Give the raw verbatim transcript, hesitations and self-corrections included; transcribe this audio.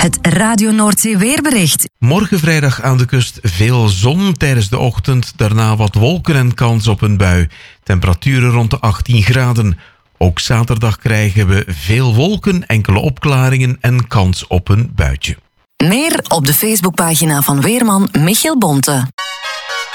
Het Radio Noordzee weerbericht. Morgen vrijdag aan de kust veel zon tijdens de ochtend. Daarna wat wolken en kans op een bui. Temperaturen rond de achttien graden. Ook zaterdag krijgen we veel wolken, enkele opklaringen en kans op een buitje. Meer op de Facebookpagina van weerman Michiel Bonte.